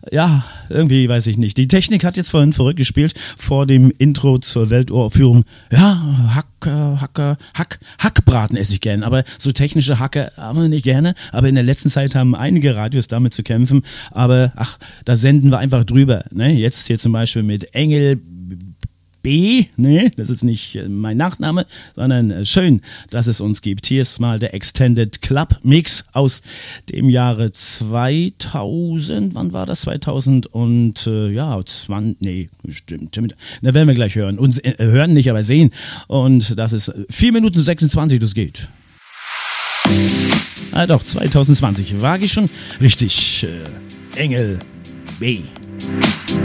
Ja, irgendwie weiß ich nicht. Die Technik hat jetzt vorhin verrückt gespielt vor dem Intro zur Welturaufführung. Ja, Hackbraten esse ich gern, aber so technische Hacke haben wir nicht gerne. Aber in der letzten Zeit haben einige Radios damit zu kämpfen. Aber da senden wir einfach drüber. Ne? Jetzt hier zum Beispiel mit Engel B, ne, das ist nicht mein Nachname, sondern schön, dass es uns gibt. Hier ist mal der Extended Club Mix aus dem Jahre 2000, wann war das? 2000 und stimmt. Da werden wir gleich hören. Und hören nicht, aber sehen. Und das ist 4 Minuten 26, das geht. Ah doch, 2020, wage ich schon richtig. Engel B.